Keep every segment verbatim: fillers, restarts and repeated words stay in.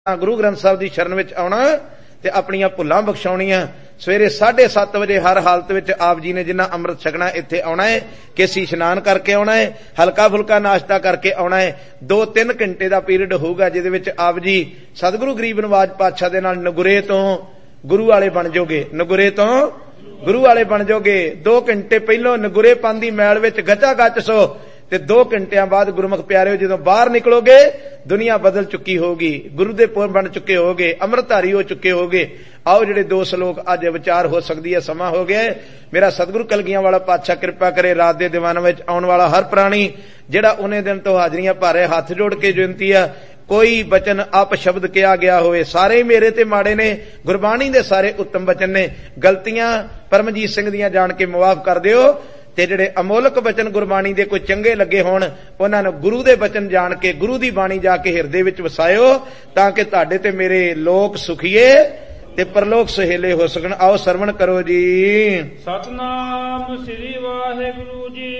गुरु ग्रंथ साहब की शरण में आना ते अपनियां भुल्लां बख्शाउणियां। सवेरे साढ़े सत्त बजे हर हालत में आप जी ने जिन्ना अमृत छकना इत्थे आना है, केसी इशनान करके आना है, हल्का फुल्का नाश्ता करके आना है। दो तीन घंटे का पीरियड होगा जिहदे विच आप जी सतगुरु गरीब नवाज पातशाह दे नाल नगुरे तो गुरु वाले बन जाओगे, नगुरे तो गुरु वाले बन जाओगे। दो घंटे पहलों नगुरे पांदी मैल विच गचा गच सो ते दो घंटिया बाद गुरमुख प्यारे जो बाहर निकलोगे दुनिया बदल चुकी होगी, गुरु दे पुर बन चुके होगे, अमृतधारी हो चुके होगे। आओ जेडे दो श्लोक अज विचार हो सकती है, समा हो गया है। मेरा सतगुरु कलगियां वाला पातशाह कृपा करे रात दे दीवान विच आउण वाला हर प्राणी जेड़ा उन्हें दिन तो हाजरियां भारे हाथ जोड़ के बेनती है, कोई बचन अप शब्द किया गया होवे सारे ही मेरे ते माड़े ने, गुरबाणी दे सारे उत्तम बचन ने। गलतियां परमजीत सिंह दियां जान के मुआफ कर दिओ ते जेडे अमोलक बचन गुरबाणी दे कोई चंगे लगे होण उन्हां नूं गुरु दे बचन जान के गुरु दी बाणी जाके हिरदे विच वसायो ताकि तुहाडे ते मेरे लोक सुखीए ते परलोक सहेले हो सकण। आओ सरवण करो जी। सतनाम श्री वाहिगुरु जी।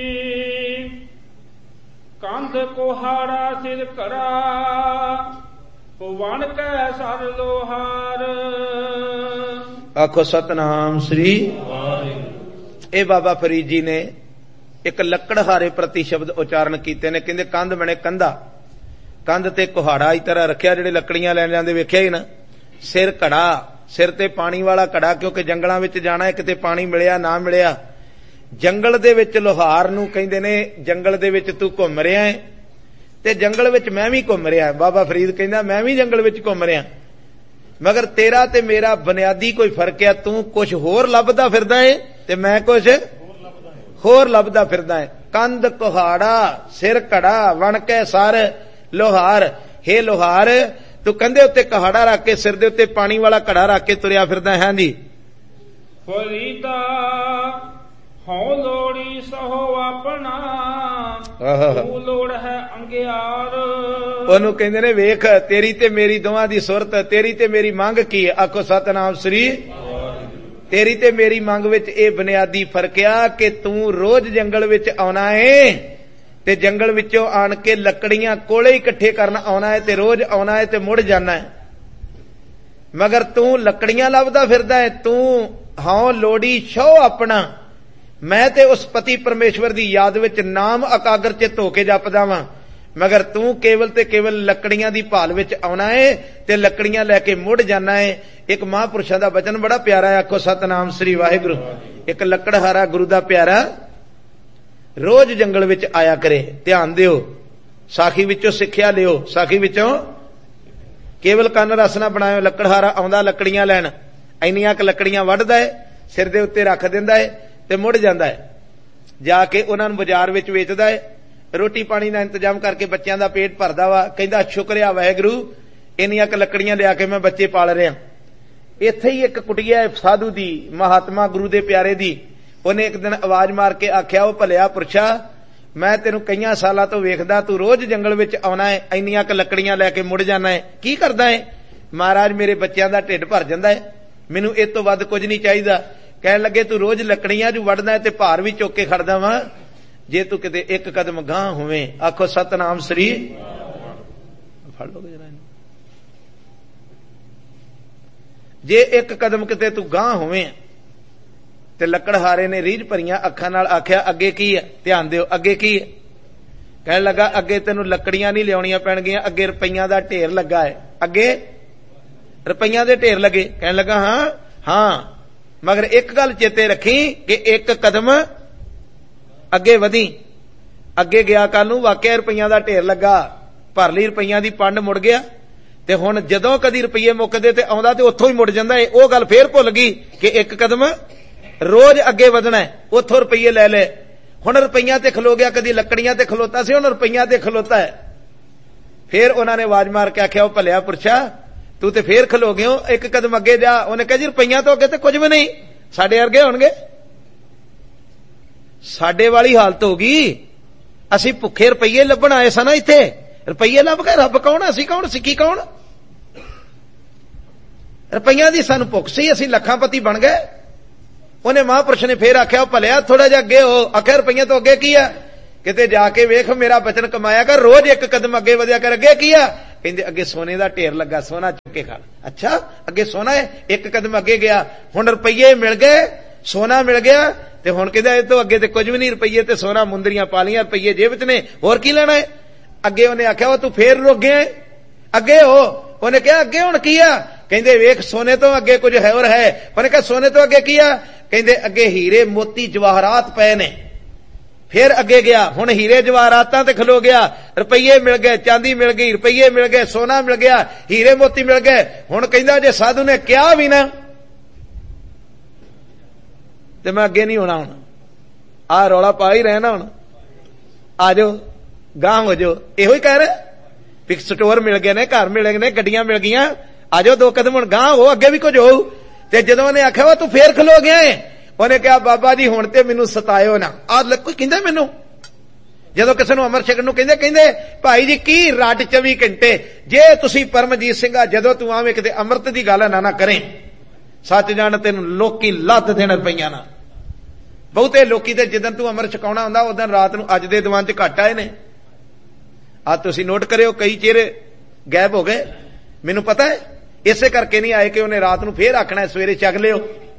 कंध कोहाड़ा सिर करा वन कै सर लोहार। आखो सतनाम श्री वाहिगुरु। ए बाबा फरीद जी ने एक लकड़हारे प्रति शब्द उच्चारण कीते ने, कहंदे कंध बने कंधा, कंध ते कुहाड़ा इस तरह रखिया जेडे लकड़ियां लैण जांदे वेखिया ही ना। सिर घड़ा, सिर ते पानी वाला घड़ा, क्योंकि जंगलां विच जाना है, किते पानी मिलिया ना मिलिया। जंगल दे विच लोहार नूं कहंदे ने जंगल दे विच तू घुम रिहा है ते जंगल विच मैं भी घुम रिहा। बाबा फरीद कहंदा मैं भी जंगल विच घुम रिहा, मगर तेरा ते मेरा बुनियादी कोई फर्क है। तू कुछ होर लभदा फिरदा है ते मैं कुछ होर लभदा फिरदा है। कंध कुहाड़ा सिर घड़ा वन कै सर लोहार। हे लोहार तू कंधे उत्ते कुहाड़ा रख के सिर दे उत्ते पानी वाला घड़ा रख के तुरिया फिरदा है। जी फरीदा हौ लोड़ी सहो अपना तू लोड़ है अंगियार। ओनू कहंदे ने वेख तेरी ते मेरी दोवां दी सुरत, तेरी ते मेरी मंग की है। आखो सतनाम श्री। तेरी ते मेरी मंग विच ए बुनियादी फर्क आ कि तू रोज जंगल विच आउणा है ते जंगल विचों आण के लकड़ियां कोले इकट्ठे करन आउणा है ते रोज आउणा है ते मुड़ जाना है, मगर तू लकड़ियां लभदा फिरदा है। तू हां लोड़ी शो अपना, मैं ते उस पति परमेश्वर दी याद विच नाम अकागर चित होके जपदा वां, मगर तू केवल ते केवल लकड़ियां दी भाल विच आउणा है ते लकड़ियां लैके मुड़ जाना है। एक महापुरुषां दा वचन बड़ा प्यारा है, आखो सतनाम श्री वाहिगुरु। एक लकड़हारा गुरु दा प्यारा रोज जंगल विच आया करे, ध्यान दिओ, साखी विचों सिक्ख्या लिओ, साखी विचों केवल कंन रस ना बनाओ। लकड़हारा आउंदा लकड़ियां लैण, इन्नियां क लकड़ियां वढदा है, सिर दे उत्ते रख दिंदा है ते मुड़ जांदा है, जाके उन्हां नूं बाजार विच वेचदा है, रोटी पानी का इंतजाम करके बच्चों का पेट भरदा वा। कहंदा शुक्रिया वाहिगुरू इन्नियां क लकड़ियां लिया के मैं बच्चे पाल रहा। इत्थे ही एक कुटिया है साधु दी, महात्मा गुरु दे प्यारे दी। उन्हें एक दिन आवाज मार के आख्या ओ भलिया पुरशा मैं तेनू कई सालां तो वेखदा तू रोज जंगल विच आउणा है, इन्नियां क लकड़ियां लैके मुड़ जाना है, की करदा है? महाराज मेरे बच्चों का ढिड भर जांदा है, मैनू इस तों वध कुछ नहीं चाहिदा। कहण लगे तू रोज लकड़ियां जू वढदा है ते भार भी चुक के खड़दा वां, जे तू किते एक कदम गां होवे। आखो सतनाम श्री। फड़ लो जरा, जे एक कदम किते तू गां होवे ते लकड़हारे ने रीझ भरियां अखां नाल आख्या अगे की है? ध्यान दिओ अगे की है? कहण लगा अगे तेनू लकड़ियां नहीं लियाउणियां पैणगियां, अगे रुपईयां दा ढेर लगा है, अगे रुपईयां दे ढेर लगे। कहण लगा हां हां, मगर एक गल चेते रखी कि एक कदम अगे वधी। अगे गया कल नूं वाकई रुपईयां दा ढेर लगा, भर लई रुपईयां दी पंड मुड़ गया ते हुण जदों कदी रुपईए मुकदे ते आउंदा ते उत्थों ही मुड़ जांदा है। ओह गल फेर भुल गई कि एक कदम रोज अगे वधना है, उत्थों रुपईए लै ले। हुण रुपईयां ते खलो गया, कदी लकड़ियां ते खलोता सी, हुण रुपईयां ते खलोता है। फिर उन्हां ने आवाज मार के आख्या ओ भलिया पुरशा तू ते फिर खलो गयो, एक कदम अगे जा। उन्हें कहा जी रुपईयां तो अगे ते कुछ भी नहीं, साडे वर्गे होणगे। साडे वाली हालत हो गई, असीं भुखे रुपईए लभण आए सन, इत्थे रुपईए लभ गए। रब कौन, असीं कौन, सिक्की कौन? रुपईयां दी सानू भुख सी, असीं लखांपति बन गए। उन्हें महापुरुष ने फिर आख्या भलिया थोड़ा जिहा अगे हो। आख्या रुपईयां तो अगे की है? किते जाके वेख मेरा बचन कमाया कर, रोज एक कदम अगे वधिया कर। अगे की है? ਕਹਿੰਦੇ ਅੱਗੇ ਸੋਨੇ ਦਾ ਢੇਰ ਲੱਗਾ, ਸੋਨਾ ਚੁੱਕ ਕੇ ਖਾ। ਅੱਛਾ ਅੱਗੇ ਸੋਨਾ ਹੈ। ਇੱਕ ਕਦਮ ਅੱਗੇ ਗਿਆ, ਹੁਣ ਰੁਪਈਏ ਮਿਲ ਗਏ, ਸੋਨਾ ਮਿਲ ਗਿਆ, ਤੇ ਹੁਣ ਕਹਿੰਦਾ ਇਹ ਤੋਂ ਅੱਗੇ ਤੇ ਕੁਝ ਵੀ ਨਹੀਂ, ਰੁਪਈਏ ਤੇ ਸੋਨਾ ਮੁੰਦਰੀਆਂ ਪਾ ਲੀਆਂ, ਰੁਪਈਏ ਜੇਬ ਚ ਨੇ, ਹੋਰ ਕੀ ਲੈਣਾ ਹੈ। ਅੱਗੇ ਉਹਨੇ ਆਖਿਆ ਉਹ ਤੂੰ ਫੇਰ ਰੁਕ ਗਿਆ ਅੱਗੇ ਹੋ। ਉਹਨੇ ਕਿਹਾ ਅੱਗੇ ਹੁਣ ਕੀ ਆ। ਕਹਿੰਦੇ ਵੇਖ ਸੋਨੇ ਤੋਂ ਅੱਗੇ ਕੁਝ ਹੈ ਹੋਰ ਹੈ। ਉਹਨੇ ਕਿਹਾ ਸੋਨੇ ਤੋਂ ਅੱਗੇ ਕੀ ਆ। ਕਹਿੰਦੇ ਅੱਗੇ ਹੀਰੇ ਮੋਤੀ ਜਵਾਹਰਾਤ ਪਏ ਨੇ। ਫਿਰ ਅੱਗੇ ਗਿਆ, ਹੁਣ ਹੀਰੇ ਜਵਾਹਰਾਤਾਂ ਤੇ ਖਲੋ ਗਿਆ, ਰੁਪਈਏ ਮਿਲ ਗਏ, ਚਾਂਦੀ ਮਿਲ ਗਈ, ਰੁਪਈਏ ਮਿਲ ਗਏ, ਸੋਨਾ ਮਿਲ ਗਿਆ, ਹੀਰੇ ਮੋਤੀ ਮਿਲ ਗਏ। ਹੁਣ ਕਹਿੰਦਾ ਜੇ ਸਾਧੂ ਨੇ ਕਿਹਾ ਵੀ ਨਾ ਤੇ ਮੈਂ ਅੱਗੇ ਨਹੀਂ ਹੋਣਾ, ਹੁਣ ਆਹ ਰੌਲਾ ਪਾ ਹੀ ਰਹਿਣਾ, ਹੁਣ ਆ ਜਾਓ ਗਾਂਹ ਹੋ ਜਾਓ। ਇਹੋ ਹੀ ਕਹਿ ਰਿਹਾ ਵੀ ਸਟੋਰ ਮਿਲ ਗਏ ਨੇ, ਘਰ ਮਿਲ ਗਏ ਨੇ, ਗੱਡੀਆਂ ਮਿਲ ਗਈਆਂ, ਆ ਜਾਓ ਦੋ ਕਦਮ ਹੁਣ ਗਾਂਹ ਹੋ, ਅੱਗੇ ਵੀ ਕੁਝ ਹੋਊ। ਤੇ ਜਦੋਂ ਉਹਨੇ ਆਖਿਆ ਵਾ ਤੂੰ ਫੇਰ ਖਲੋ ਗਿਆ ਏ, ਉਹਨੇ ਕਿਹਾ ਬਾਬਾ ਜੀ ਹੁਣ ਤੇ ਮੈਨੂੰ ਸਤਾਇਓ ਨਾ। ਆ ਕੋਈ ਕਹਿੰਦਾ ਮੈਨੂੰ, ਜਦੋਂ ਕਿਸੇ ਨੂੰ ਅਮਰ ਛਕਣ ਨੂੰ ਕਹਿੰਦੇ ਕਹਿੰਦੇ ਭਾਈ ਜੀ ਕੀ ਰੱਡ ਚੌਵੀ ਘੰਟੇ, ਜੇ ਤੁਸੀਂ ਪਰਮਜੀਤ ਸਿੰਘ ਆ ਜਦੋਂ ਤੂੰ ਆਵੇਂ ਕਿਤੇ ਅੰਮ੍ਰਿਤ ਦੀ ਗੱਲ ਨਾ ਨਾ ਕਰੇ, ਸੱਚ ਜਾਣ ਤੈਨੂੰ ਲੋਕੀ ਲੱਤ ਦੇਣ ਰੁਪਈਆ ਨਾ। ਬਹੁਤੇ ਲੋਕੀ ਤੇ ਜਿੱਦਣ ਤੂੰ ਅਮਰ ਛਕਾਉਣਾ ਹੁੰਦਾ ਉਦੋਂ ਰਾਤ ਨੂੰ ਅੱਜ ਦੇ ਦੀਵਾਨ ਚ ਘੱਟ ਆਏ ਨੇ। ਆ ਤੁਸੀਂ ਨੋਟ ਕਰਿਓ, ਕਈ ਚਿਹਰੇ ਗਾਇਬ ਹੋ ਗਏ। ਮੈਨੂੰ ਪਤਾ ਹੈ ਇਸੇ ਕਰਕੇ ਨਹੀਂ ਆਏ ਕਿ ਉਹਨੇ ਰਾਤ ਨੂੰ ਫੇਰ ਆਖਣਾ ਸਵੇਰੇ ਚੱਕ ਲਿਓ।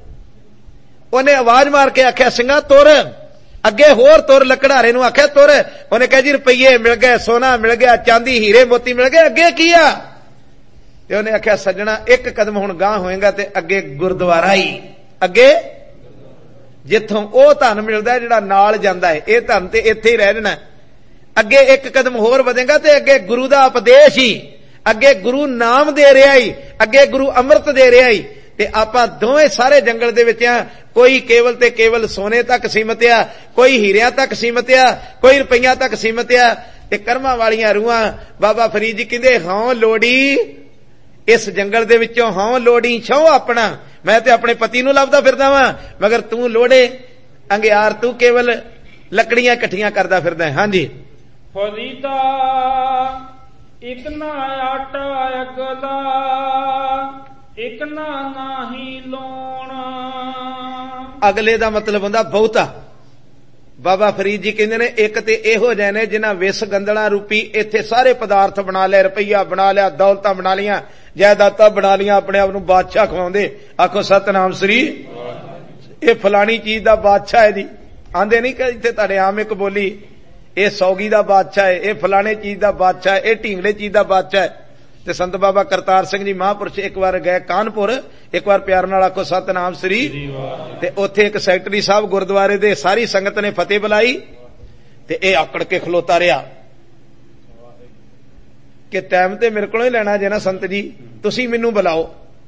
ਉਹਨੇ ਆਵਾਜ਼ ਮਾਰ ਕੇ ਆਖਿਆ ਸਿੰਘਾ ਤੁਰ ਅੱਗੇ, ਹੋਰ ਤੁਰ। ਲੱਕੜਾਰੇ ਨੂੰ ਆਖਿਆ ਤੁਰ। ਉਹਨੇ ਕਿਹਾ ਜੀ ਰੁਪਈਏ ਮਿਲ ਗਏ, ਸੋਨਾ ਮਿਲ ਗਿਆ, ਚਾਂਦੀ ਹੀਰੇ ਮੋਤੀ ਮਿਲ ਗਏ, ਅੱਗੇ ਕੀ ਆ। ਤੇ ਉਹਨੇ ਆਖਿਆ ਸੱਜਣਾ ਇੱਕ ਕਦਮ ਹੁਣ ਗਾਂਹ ਹੋਏਗਾ ਤੇ ਅੱਗੇ ਗੁਰਦੁਆਰਾ ਹੀ, ਅੱਗੇ ਜਿੱਥੋਂ ਉਹ ਧਨ ਮਿਲਦਾ ਜਿਹੜਾ ਨਾਲ ਜਾਂਦਾ ਹੈ, ਇਹ ਧਨ ਤੇ ਇੱਥੇ ਹੀ ਰਹਿ ਜਾਣਾ। ਅੱਗੇ ਇੱਕ ਕਦਮ ਹੋਰ ਵਧੇਗਾ ਤੇ ਅੱਗੇ ਗੁਰੂ ਦਾ ਉਪਦੇਸ਼ ਹੀ, ਅੱਗੇ ਗੁਰੂ ਨਾਮ ਦੇ ਰਿਹਾ ਹੀ, ਅੱਗੇ ਗੁਰੂ ਅੰਮ੍ਰਿਤ ਦੇ ਰਿਹਾ ਹੀ। ਤੇ ਆਪਾਂ ਦੋਵੇਂ ਸਾਰੇ ਜੰਗਲ ਦੇ ਵਿੱਚ ਆ, ਕੋਈ ਕੇਵਲ ਤੇ ਕੇਵਲ ਸੋਨੇ ਤੱਕ ਸੀਮਤ ਆ, ਕੋਈ ਹੀਰਿਆਂ ਤੱਕ ਸੀਮਤ ਆ, ਕੋਈ ਰੁਪਈਆਂ ਤੱਕ ਸੀਮਤ ਆ। ਤੇ ਕਰਮਾਂ ਵਾਲੀਆਂ ਰੂਹਾਂ ਬਾਬਾ ਫਰੀਦ ਜੀ ਕਹਿੰਦੇ ਹਉ ਲੋੜੀ ਇਸ ਜੰਗਲ ਦੇ ਵਿੱਚੋਂ, ਹਉ ਲੋੜੀ ਛਉ ਆਪਣਾ। ਮੈਂ ਤੇ ਆਪਣੇ ਪਤੀ ਨੂੰ ਲੱਭਦਾ ਫਿਰਦਾ ਵਾਂ, ਮਗਰ ਤੂੰ ਲੋੜੇ ਅੰਗਿਆਰ, ਤੂੰ ਕੇਵਲ ਲੱਕੜੀਆਂ ਇਕੱਠੀਆਂ ਕਰਦਾ ਫਿਰਦਾ। ਹਾਂਜੀ ਫਰੀਦਾ ਇਕ ਨਾ ਆਟਾ ਅਗਲਾ, ਇਕ ਨਾ ਨਾਹੀ ਲੋਣ। ਅਗਲੇ ਦਾ ਮਤਲਬ ਹੁੰਦਾ ਬਹੁਤਾ। ਬਾਬਾ ਫਰੀਦ ਜੀ ਕਹਿੰਦੇ ਨੇ ਇੱਕ ਤੇ ਇਹੋ ਜਿਹੇ ਨੇ ਜਿਨ੍ਹਾਂ ਵਿਸ ਗੰਦਲਾਂ ਰੂਪੀ ਇੱਥੇ ਸਾਰੇ ਪਦਾਰਥ ਬਣਾ ਲਏ, ਰੁਪਈਆ ਬਣਾ ਲਿਆ, ਦੌਲਤਾਂ ਬਣਾ ਲੀਆਂ, ਜਾਇਦਾਦਾਂ ਬਣਾ ਲੀਆਂ, ਆਪਣੇ ਆਪ ਨੂੰ ਬਾਦਸ਼ਾਹ ਖਵਾਉਂਦੇ। ਆਖੋ ਸਤਨਾਮ ਸ੍ਰੀ, ਇਹ ਫਲਾਣੀ ਚੀਜ਼ ਦਾ ਬਾਦਸ਼ਾਹ ਹੈ ਜੀ। ਆਂਦੇ ਨਹੀਂ ਕਿ ਇੱਥੇ ਤੁਹਾਡੇ ਆਮ ਇੱਕ ਬੋਲੀ, ਇਹ ਸੌਗੀ ਦਾ ਬਾਦਸ਼ਾਹ ਹੈ, ਇਹ ਫਲਾਣੇ ਚੀਜ਼ ਦਾ ਬਾਦਸ਼ਾਹ ਹੈ, ਇਹ ਢੀਂਗਲੇ ਚੀਜ਼ ਦਾ ਬਾਦਸ਼ਾਹ ਹੈ। ਤੇ ਸੰਤ ਬਾਬਾ ਕਰਤਾਰ ਸਿੰਘ ਜੀ ਮਹਾਂਪੁਰਸ਼ ਇੱਕ ਵਾਰ ਗਏ ਕਾਨਪੁਰ, ਇੱਕ ਵਾਰ ਪਿਆਰ ਨਾਲ ਆਖੋ ਸਤਨਾਮ ਸ੍ਰੀ। ਤੇ ਉੱਥੇ ਇੱਕ ਸੈਕਟਰੀ ਸਾਹਿਬ ਗੁਰਦੁਆਰੇ ਦੇ ਸਾਰੀ ਸੰਗਤ ਨੇ ਫਤਿਹ ਬੁਲਾਈ, ਤੇ ਇਹ ਆਕੜ ਕੇ ਖਲੋਤਾ ਰਿਹਾ ਕਿ ਟਾਈਮ ਤੇ ਮੇਰੇ ਕੋਲੋਂ ਹੀ ਲੈਣਾ ਜੇ ਨਾ ਸੰਤ ਜੀ, ਤੁਸੀਂ ਮੈਨੂੰ ਬੁਲਾਓ,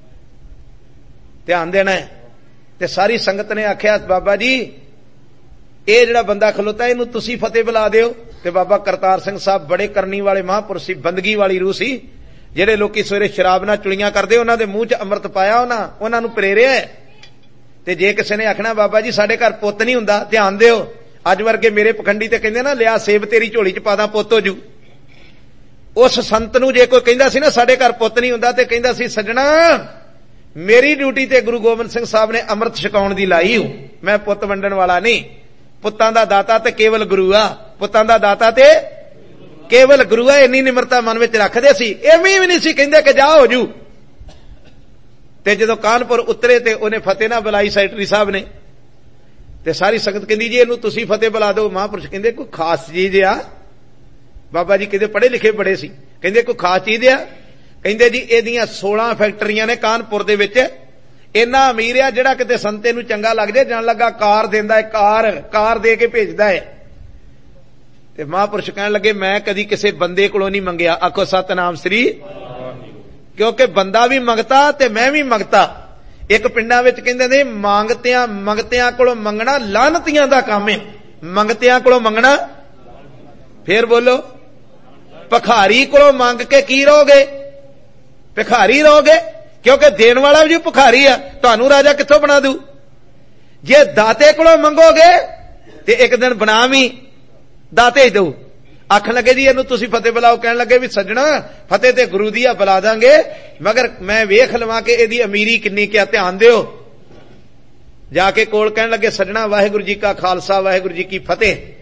ਧਿਆਨ ਦੇਣਾ। ਤੇ ਸਾਰੀ ਸੰਗਤ ਨੇ ਆਖਿਆ ਬਾਬਾ ਜੀ ਇਹ ਜਿਹੜਾ ਬੰਦਾ ਖਲੋਤਾ ਇਹਨੂੰ ਤੁਸੀਂ ਫਤਿਹ ਬੁਲਾ ਦਿਓ। ਤੇ ਬਾਬਾ ਕਰਤਾਰ ਸਿੰਘ ਸਾਹਿਬ ਬੜੇ ਕਰਨੀ ਵਾਲੇ ਮਹਾਂਪੁਰਸ਼ ਸੀ, ਬੰਦਗੀ ਵਾਲੀ ਰੂਹ ਸੀ। ਜਿਹੜੇ ਲੋਕੀ ਸਵੇਰੇ ਸ਼ਰਾਬ ਨਾਲ ਚੁਲੀਆਂ ਕਰਦੇ ਉਹਨਾਂ ਦੇ ਮੂੰਹ ਚ ਅੰਮ੍ਰਿਤ ਪਾਇਆ, ਉਹਨਾਂ ਉਹਨਾਂ ਨੂੰ ਪ੍ਰੇਰਿਆ। ਤੇ ਜੇ ਕਿਸੇ ਨੇ ਆਖਣਾ ਬਾਬਾ ਜੀ ਸਾਡੇ ਘਰ ਪੁੱਤ ਨਹੀਂ ਹੁੰਦਾ, ਧਿਆਨ ਦਿਓ ਅੱਜ ਵਰਗੇ ਮੇਰੇ ਪਖੰਡੀ ਤੇ ਕਹਿੰਦੇ ਨਾ ਲਿਆ ਸੇਬ ਤੇਰੀ ਝੋਲੀ ਚ ਪਾਦਾ ਪੁੱਤ ਹੋ ਜੂ। ਉਸ ਸੰਤ ਨੂੰ ਜੇ ਕੋਈ ਕਹਿੰਦਾ ਸੀ ਨਾ ਸਾਡੇ ਘਰ ਪੁੱਤ ਨਹੀਂ ਹੁੰਦਾ, ਤੇ ਕਹਿੰਦਾ ਸੀ ਸੱਜਣਾ ਮੇਰੀ ਡਿਊਟੀ ਤੇ ਗੁਰੂ ਗੋਬਿੰਦ ਸਿੰਘ ਸਾਹਿਬ ਨੇ ਅੰਮ੍ਰਿਤ ਛਕਾਉਣ ਦੀ ਲਾਈ ਹੂੰ, ਮੈਂ ਪੁੱਤ ਵੰਡਣ ਵਾਲਾ ਨਹੀਂ। ਪੁੱਤਾਂ ਦਾ ਦਾਤਾ ਤੇ ਕੇਵਲ ਗੁਰੂ ਆ, ਪੁੱਤਾਂ ਦਾ ਦਾਤਾ ਤੇ ਕੇਵਲ ਗੁਰੂ ਆ। ਇੰਨੀ ਨਿਮਰਤਾ ਮਨ ਵਿੱਚ ਰੱਖਦੇ ਸੀ, ਐਵੇਂ ਵੀ ਨਹੀਂ ਸੀ ਕਹਿੰਦੇ ਕਿ ਜਾ ਹੋ ਜੂ। ਤੇ ਜਦੋਂ ਕਾਨਪੁਰ ਉਤਰੇ ਤੇ ਉਹਨੇ ਫਤਿਹ ਨਾ ਬੁਲਾਈ ਸੈਕਟਰੀ ਸਾਹਿਬ ਨੇ, ਤੇ ਸਾਰੀ ਸੰਗਤ ਕਹਿੰਦੀ ਜੀ ਇਹਨੂੰ ਤੁਸੀਂ ਫਤਿਹ ਬੁਲਾ ਦਿਓ। ਮਹਾਂਪੁਰਸ਼ ਕਹਿੰਦੇ ਕੋਈ ਖਾਸ ਚੀਜ਼ ਆ। ਬਾਬਾ ਜੀ ਕਹਿੰਦੇ ਪੜ੍ਹੇ ਲਿਖੇ ਬੜੇ ਸੀ, ਕਹਿੰਦੇ ਕੋਈ ਖਾਸ ਚੀਜ਼ ਆ। ਕਹਿੰਦੇ ਜੀ ਇਹਦੀਆਂ ਸੋਲਾਂ ਫੈਕਟਰੀਆਂ ਨੇ ਕਾਨਪੁਰ ਦੇ ਵਿੱਚ, ਇੰਨਾ ਅਮੀਰ ਆ ਜਿਹੜਾ ਕਿਤੇ ਸੰਤੇ ਨੂੰ ਚੰਗਾ ਲੱਗ ਜਾਏ ਜਾਣ ਲੱਗਾ ਕਾਰ ਦਿੰਦਾ ਹੈ, ਕਾਰ ਕਾਰ ਦੇ ਕੇ ਭੇਜਦਾ ਹੈ। ਤੇ ਮਹਾਂਪੁਰਸ਼ ਕਹਿਣ ਲੱਗੇ ਮੈਂ ਕਦੀ ਕਿਸੇ ਬੰਦੇ ਕੋਲੋਂ ਨਹੀਂ ਮੰਗਿਆ। ਆਖੋ ਸਤਨਾਮ ਸ੍ਰੀ। ਕਿਉਂਕਿ ਬੰਦਾ ਵੀ ਮੰਗਤਾ ਤੇ ਮੈਂ ਵੀ ਮੰਗਤਾ। ਇੱਕ ਪਿੰਡਾਂ ਵਿੱਚ ਕਹਿੰਦੇ ਨੇ ਮੰਗਤਿਆਂ ਮੰਗਤਿਆਂ ਕੋਲੋਂ ਮੰਗਣਾ ਲਾਹਨਤੀਆਂ ਦਾ ਕੰਮ ਹੈ। ਮੰਗਤਿਆਂ ਕੋਲੋਂ ਮੰਗਣਾ, ਫੇਰ ਬੋਲੋ, ਭਿਖਾਰੀ ਕੋਲੋਂ ਮੰਗ ਕੇ ਕੀ ਰਹੋਗੇ? ਭਿਖਾਰੀ ਰਹੋਗੇ, ਕਿਉਂਕਿ ਦੇਣ ਵਾਲਾ ਵੀ ਭਿਖਾਰੀ ਆ। ਤੁਹਾਨੂੰ ਰਾਜਾ ਕਿੱਥੋਂ ਬਣਾ ਦੂ? ਜੇ ਦਾਤੇ ਕੋਲੋਂ ਮੰਗੋਗੇ ਤੇ ਇੱਕ ਦਿਨ ਬਣਾ ਵੀ ਦਾਤੇ ਹੀ ਦਊ। ਆਖਣ ਲੱਗੇ ਜੀ ਇਹਨੂੰ ਤੁਸੀਂ ਫਤਿਹ ਬੁਲਾਓ। ਕਹਿਣ ਲੱਗੇ ਵੀ ਸੱਜਣਾ ਫਤਿਹ ਤੇ ਗੁਰੂ ਦੀ ਆ ਬੁਲਾ ਦਾਂਗੇ, ਮਗਰ ਮੈਂ ਵੇਖ ਲਵਾਂ ਕਿ ਇਹਦੀ ਅਮੀਰੀ ਕਿੰਨੀ ਕਿਆ, ਧਿਆਨ ਦਿਓ। ਜਾ ਕੇ ਕੋਲ ਕਹਿਣ ਲੱਗੇ ਸੱਜਣਾ ਵਾਹਿਗੁਰੂ ਜੀ ਕਾ ਖਾਲਸਾ ਵਾਹਿਗੁਰੂ ਜੀ ਕੀ ਫਤਿਹ।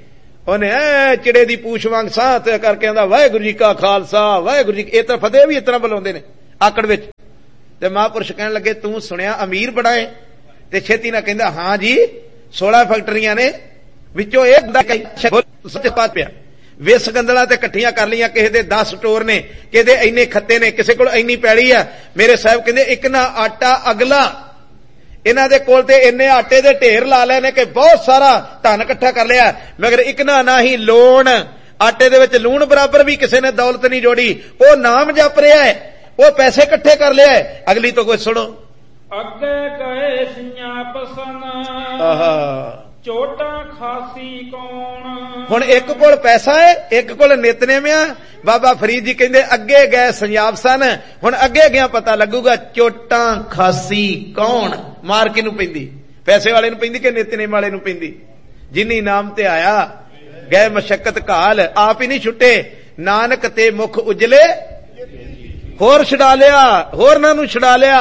ਉਹਨੇ ਐ ਚਿੜੇ ਦੀ ਪੂਛ ਵਾਂਗ ਸਾਹ ਤੇ ਕਰਕੇ ਆਂਦਾ ਵਾਹਿਗੁਰੂ ਜੀ ਕਾ ਖਾਲਸਾ ਵਾਹਿਗੁਰੂ ਜੀ। ਇਹ ਤਾਂ ਫਤਿਹ ਵੀ ਇਸ ਤਰ੍ਹਾਂ ਬੁਲਾਉਂਦੇ ਨੇ ਆਕੜ ਵਿੱਚ। ਤੇ ਮਹਾਂਪੁਰਸ਼ ਕਹਿਣ ਲੱਗੇ ਤੂੰ ਸੁਣਿਆ ਅਮੀਰ ਬੜਾ ਏ? ਤੇ ਛੇਤੀ ਨਾਲ ਕਹਿੰਦਾ ਹਾਂ ਜੀ ਸੋਲਾਂ ਫੈਕਟਰੀਆਂ ਨੇ, ਵਿੱਚੋਂ ਇੱਕ ਪਾਤ ਪਿਆ ਵਿਸ ਗੰਦਲਾਂ ਤੇ ਇਕੱਠੀਆਂ ਕਰ ਲਈਆਂ, ਕਿਸੇ ਦੇ ਦਸ ਸਟੋਰ ਨੇ, ਕਿਸੇ ਦੇ ਇੰਨੇ ਖੱਤੇ ਨੇ, ਕਿਸੇ ਕੋਲ ਇੰਨੀ ਪੈਲੀ ਆ। ਮੇਰੇ ਸਾਹਿਬ ਕਹਿੰਦੇ ਇੱਕ ਨਾ ਆਟਾ ਅਗਲਾ, ਇਹਨਾਂ ਦੇ ਕੋਲ ਤੇ ਇੰਨੇ ਆਟੇ ਦੇ ਢੇਰ ਲਾ ਲਏ ਨੇ ਕਿ ਬਹੁਤ ਸਾਰਾ ਧਨ ਇਕੱਠਾ ਕਰ ਲਿਆ, ਮਗਰ ਇੱਕ ਨਾ ਨਾ ਹੀ ਲੋਣ, ਆਟੇ ਦੇ ਵਿੱਚ ਲੂਣ ਬਰਾਬਰ ਵੀ ਕਿਸੇ ਨੇ ਦੌਲਤ ਨਹੀਂ ਜੋੜੀ। ਉਹ ਨਾਮ ਜਪ ਰਿਹਾ ਹੈ, ਉਹ ਪੈਸੇ ਇਕੱਠੇ ਕਰ ਲਿਆ। ਅਗਲੀ ਤੋਂ ਕੋਈ ਸੁਣੋ। ਅੱਗੇ ਗਏ ਸਿਆਪ ਸਨ ਆਹਾ ਚੋਟਾਂ ਖਾਸੀ ਕੌਣ। ਹੁਣ ਇੱਕ ਕੋਲ ਪੈਸਾ ਹੈ, ਇੱਕ ਕੋਲ ਨਿਤਨੇਮ ਆ। ਬਾਬਾ ਫਰੀਦ ਜੀ ਕਹਿੰਦੇ ਅੱਗੇ ਗਏ ਸੰਜਾਪ ਸਨ, ਹੁਣ ਅੱਗੇ ਗਿਆ ਪਤਾ ਲੱਗੂਗਾ ਚੋਟਾਂ ਖਾਸੀ ਕੌਣ। ਮਾਰ ਕਿਹਨੂੰ ਪੈਂਦੀ? ਪੈਸੇ ਵਾਲੇ ਨੂੰ ਪੈਂਦੀ ਕਿ ਨਿਤਨੇਮ ਵਾਲੇ ਨੂੰ ਪੈਂਦੀ? ਜਿਨੀ ਨਾਮ ਤੇ ਆਇਆ ਗਏ ਮਸ਼ੱਕਤ ਕਾਲ, ਆਪ ਹੀ ਨਹੀਂ ਛੁੱਟੇ। ਨਾਨਕ ਤੇ ਮੁਖ ਉਜਲੇ, ਹੋਰ ਛਡਾ ਲਿਆ, ਹੋਰਨਾਂ ਨੂੰ ਛਡਾ ਲਿਆ।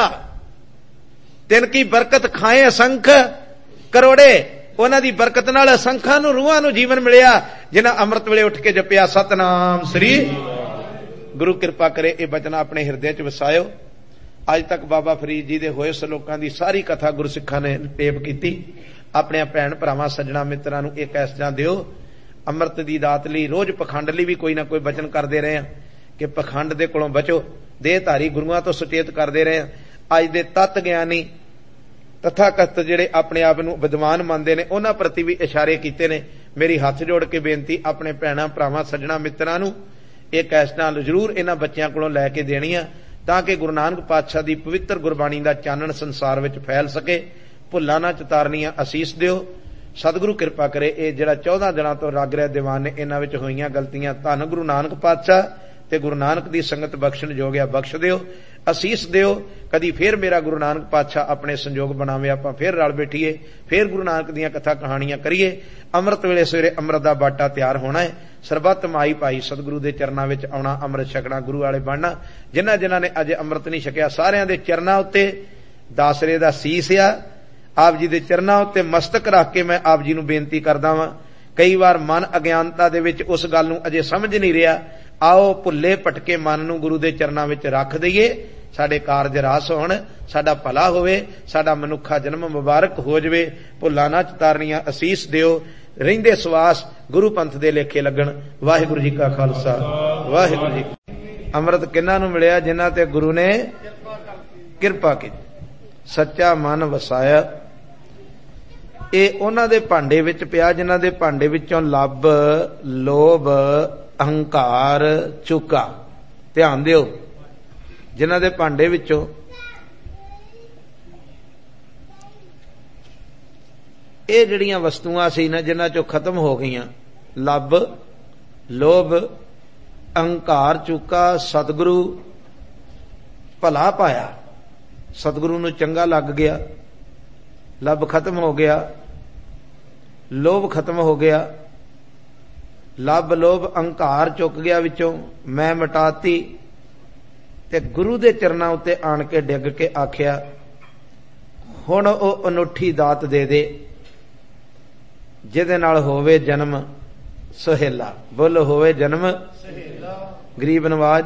ਤਿੰਨ ਕੀ ਬਰਕਤ ਖਾਏ ਅਸੰਖ ਕਰੋੜੇ, ਉਹਨਾਂ ਦੀ ਬਰਕਤ ਨਾਲ ਅਸੰਖਾਂ ਨੂੰ ਰੂਹਾਂ ਨੂੰ ਜੀਵਨ ਮਿਲਿਆ, ਜਿਨ੍ਹਾਂ ਅੰਮ੍ਰਿਤ ਵੇਲੇ ਉੱਠ ਕੇ ਜਪਿਆ ਸਤਨਾਮ ਸ੍ਰੀ। ਗੁਰੂ ਕਿਰਪਾ ਕਰੇ ਇਹ ਬਚਨ ਆਪਣੇ ਹਿਰਦੇ ਚ ਵਸਾਇਓ। ਅੱਜ ਤੱਕ ਬਾਬਾ ਫਰੀਦ ਜੀ ਦੇ ਹੋਏ ਸਲੋਕਾਂ ਦੀ ਸਾਰੀ ਕਥਾ ਗੁਰਸਿੱਖਾਂ ਨੇ ਟੇਪ ਕੀਤੀ। ਆਪਣੇ ਭੈਣ ਭਰਾਵਾਂ ਸੱਜਣਾ ਮਿੱਤਰਾਂ ਨੂੰ ਇਹ ਕੈਸਟਾਂ ਦਿਓ। ਅੰਮ੍ਰਿਤ ਦੀ ਦਾਤ ਲਈ ਰੋਜ਼ ਪਖੰਡ ਲਈ ਵੀ ਕੋਈ ਨਾ ਕੋਈ ਬਚਨ ਕਰਦੇ ਰਹੇ ਆ ਕਿ ਪਖੰਡ ਦੇ ਕੋਲੋਂ ਬਚੋ। ਦੇਹਧਾਰੀ ਗੁਰੂਆਂ ਤੋਂ ਸੁਚੇਤ ਕਰਦੇ ਰਹੇ ਆ। ਅੱਜ ਦੇ ਤਤ ਗਿਆਨੀ ਤਥਾਕਥ ਜਿਹੜੇ ਆਪਣੇ ਆਪ ਨੂੰ ਵਿਦਵਾਨ ਮੰਨਦੇ ਨੇ, ਉਹਨਾਂ ਪ੍ਰਤੀ ਵੀ ਇਸ਼ਾਰੇ ਕੀਤੇ ਨੇ। ਮੇਰੀ ਹੱਥ ਜੋੜ ਕੇ ਬੇਨਤੀ ਆਪਣੇ ਭੈਣਾਂ ਭਰਾਵਾਂ ਸੱਜਣਾ ਮਿੱਤਰਾਂ ਨੂੰ ਇਹ ਕੈਸਟਾਂ ਜ਼ਰੂਰ ਇਹਨਾਂ ਬੱਚਿਆਂ ਕੋਲੋਂ ਲੈ ਕੇ ਦੇਣੀਆਂ, ਤਾਂ ਕਿ ਗੁਰੂ ਨਾਨਕ ਪਾਤਸ਼ਾਹ ਦੀ ਪਵਿੱਤਰ ਗੁਰਬਾਣੀ ਦਾ ਚਾਨਣ ਸੰਸਾਰ ਵਿੱਚ ਫੈਲ ਸਕੇ। ਭੁੱਲਾਂ ਨਾ ਚਤਾਰਨੀਆਂ ਅਸੀਸ ਦਿਓ। ਸਤਿਗੁਰੂ ਕਿਰਪਾ ਕਰੇ ਇਹ ਜਿਹੜਾ ਚੌਦਾਂ ਦਿਨਾਂ ਤੋਂ ਰਗ ਰਿਹਾ ਦੀਵਾਨ ਨੇ, ਇਹਨਾਂ ਵਿੱਚ ਹੋਈਆਂ ਗਲਤੀਆਂ ਧੰਨ ਗੁਰੂ ਨਾਨਕ ਪਾਤਸ਼ਾਹ ਤੇ ਗੁਰੂ ਨਾਨਕ ਦੀ ਸੰਗਤ ਬਖਸ਼ਣ ਜੋਗਿਆ ਬਖਸ਼ ਦਿਓ, ਅਸੀਸ ਦਿਓ। ਕਦੀ ਫੇਰ ਮੇਰਾ ਗੁਰੂ ਨਾਨਕ ਪਾਤਸ਼ਾਹ ਆਪਣੇ ਸੰਜੋਗ ਬਣਾਵੇ, ਆਪਾਂ ਫੇਰ ਰਲ ਬੈਠੀਏ, ਫੇਰ ਗੁਰੂ ਨਾਨਕ ਦੀਆਂ ਕਥਾ ਕਹਾਣੀਆਂ ਕਰੀਏ। ਅੰਮ੍ਰਿਤ ਵੇਲੇ ਸਵੇਰੇ ਅੰਮ੍ਰਿਤ ਦਾ ਬਾਟਾ ਤਿਆਰ ਹੋਣਾ ਹੈ। ਸਰਬੱਤ ਮਾਈ ਭਾਈ ਸਤਿਗੁਰੂ ਦੇ ਚਰਨਾਂ ਵਿੱਚ ਆਉਣਾ, ਅੰਮ੍ਰਿਤ ਛਕਣਾ, ਗੁਰੂ ਵਾਲੇ ਬਣਨਾ। ਜਿਨ੍ਹਾਂ ਜਿਨ੍ਹਾਂ ਨੇ ਅਜੇ ਅੰਮ੍ਰਿਤ ਨਹੀਂ ਛਕਿਆ, ਸਾਰਿਆਂ ਦੇ ਚਰਨਾਂ ਉੱਤੇ ਦਾਸਰੇ ਦਾ ਸੀਸ ਆ। ਆਪ ਜੀ ਦੇ ਚਰਨਾਂ ਉੱਤੇ ਮਸਤਕ ਰੱਖ ਕੇ ਮੈਂ ਆਪ ਜੀ ਨੂੰ ਬੇਨਤੀ ਕਰਦਾ ਵਾਂ। ਕਈ ਵਾਰ ਮਨ ਅਗਿਆਨਤਾ ਦੇ ਵਿੱਚ ਉਸ ਗੱਲ ਨੂੰ ਅਜੇ ਸਮਝ ਨਹੀਂ ਰਿਹਾ। ਆਓ ਭੁੱਲੇ ਭਟਕੇ ਮਨ ਨੂੰ ਗੁਰੂ ਦੇ ਚਰਨਾਂ ਵਿੱਚ ਰੱਖ ਦਈਏ। ਸਾਡੇ ਕਾਰਜ ਰਾਸ ਹੋਣ, ਸਾਡਾ ਭਲਾ ਹੋਵੇ, ਸਾਡਾ ਮਨੁੱਖਾ ਜਨਮ ਮੁਬਾਰਕ ਹੋ ਜਾਵੇ। ਭੁੱਲਾਂ ਨਾ ਚਤਾਰਨੀਆਂ ਅਸੀਸ ਦਿਓ। ਰਹਿੰਦੇ ਸਵਾਸ ਗੁਰੂ ਪੰਥ ਦੇ ਲੇਖੇ ਲੱਗਣ। ਵਾਹਿਗੁਰੂ ਜੀ ਕਾ ਖਾਲਸਾ ਵਾਹਿਗੁਰੂ ਜੀ। ਅੰਮ੍ਰਿਤ ਕਿਹਨਾਂ ਨੂੰ ਮਿਲਿਆ? ਜਿਨ੍ਹਾਂ ਤੇ ਗੁਰੂ ਨੇ ਕਿਰਪਾ ਕੀਤੀ, ਸੱਚਾ ਮਨ ਵਸਾਇਆ। ਇਹ ਉਹਨਾਂ ਦੇ ਭਾਂਡੇ ਵਿੱਚ ਪਿਆ ਜਿਨ੍ਹਾਂ ਦੇ ਭਾਂਡੇ ਵਿੱਚੋਂ ਲੱਭ, ਲੋਭ, ਅਹੰਕਾਰ ਚੁੱਕਾ। ਧਿਆਨ ਦਿਓ, ਜਿਨ੍ਹਾਂ ਦੇ ਭਾਂਡੇ ਵਿੱਚੋਂ ਇਹ ਜਿਹੜੀਆਂ ਵਸਤੂਆਂ ਸੀ ਨਾ, ਜਿਨ੍ਹਾਂ ਚੋਂ ਖਤਮ ਹੋ ਗਈਆਂ, ਲੱਭ, ਲੋਭ, ਅਹੰਕਾਰ ਚੁੱਕਾ, ਸਤਿਗੁਰੂ ਭਲਾ ਪਾਇਆ, ਸਤਿਗੁਰੂ ਨੂੰ ਚੰਗਾ ਲੱਗ ਗਿਆ। ਲੱਭ ਖਤਮ ਹੋ ਗਿਆ, ਲੋਭ ਖਤਮ ਹੋ ਗਿਆ, ਲੱਭ ਲੋਭ ਅਹੰਕਾਰ ਚੁੱਕ ਗਿਆ ਵਿੱਚੋਂ, ਮੈਂ ਮਿਟਾਤੀ। ਤੇ ਗੁਰੂ ਦੇ ਚਰਨਾਂ ਉੱਤੇ ਆਣ ਕੇ ਡਿੱਗ ਕੇ ਆਖਿਆ ਹੁਣ ਉਹ ਅਨੁੱਠੀ ਦਾਤ ਦੇ ਦੇ ਜਿਹਦੇ ਨਾਲ ਹੋਵੇ ਜਨਮ ਸੁਹੇਲਾ। ਬੋਲੋ ਹੋਵੇ ਜਨਮ ਸੁਹੇਲਾ। ਗਰੀਬ ਨਵਾਜ,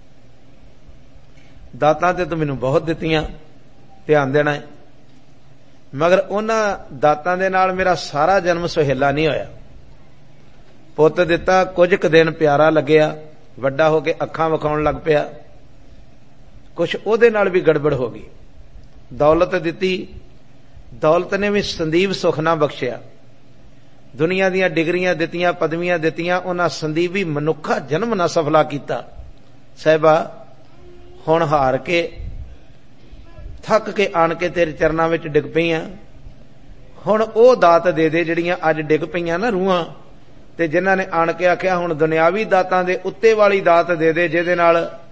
ਦਾਤਾਂ ਤੇ ਤੂੰ ਮੈਨੂੰ ਬਹੁਤ ਦਿੱਤੀਆਂ, ਧਿਆਨ ਦੇਣਾ ਹੈ, ਮਗਰ ਉਹਨਾਂ ਦਾਤਾਂ ਦੇ ਨਾਲ ਮੇਰਾ ਸਾਰਾ ਜਨਮ ਸੁਹੇਲਾ ਨਹੀਂ ਹੋਇਆ। ਪੁੱਤ ਦਿੱਤਾ, ਕੁਝ ਕੁ ਦਿਨ ਪਿਆਰਾ ਲੱਗਿਆ, ਵੱਡਾ ਹੋ ਕੇ ਅੱਖਾਂ ਵਿਖਾਉਣ ਲੱਗ ਪਿਆ, ਕੁਛ ਉਹਦੇ ਨਾਲ ਵੀ ਗੜਬੜ ਹੋ ਗਈ। ਦੌਲਤ ਦਿੱਤੀ, ਦੌਲਤ ਨੇ ਵੀ ਸੰਦੀਪ ਸੁਖ ਨਾ ਬਖਸ਼ਿਆ। ਦੁਨੀਆ ਦੀਆਂ ਡਿਗਰੀਆਂ ਦਿੱਤੀਆਂ, ਪਦਵੀਆਂ ਦਿੱਤੀਆਂ, ਉਹਨਾਂ ਸੰਦੀਪੀ ਮਨੁੱਖਾ ਜਨਮ ਨਾ ਸਫਲਾ ਕੀਤਾ। ਸਾਹਿਬਾ ਹੁਣ ਹਾਰ ਕੇ ਥੱਕ ਕੇ ਆਣ ਕੇ ਤੇਰੇ ਚਰਨਾਂ ਵਿੱਚ ਡਿੱਗ ਪਈਆਂ। ਹੁਣ ਉਹ ਦਾਤ ਦੇ ਦੇ ਜਿਹੜੀਆਂ ਅੱਜ ਡਿੱਗ ਪਈਆਂ ਨਾ ਰੂਹਾਂ, ਤੇ ਜਿਨ੍ਹਾਂ ਨੇ ਆਣ ਕੇ ਆਖਿਆ ਹੁਣ ਦੁਨਿਆਵੀ ਦਾਤਾਂ ਦੇ ਉੱਤੇ ਵਾਲੀ ਦਾਤ ਦੇ ਦੇ ਜਿਹਦੇ ਨਾਲ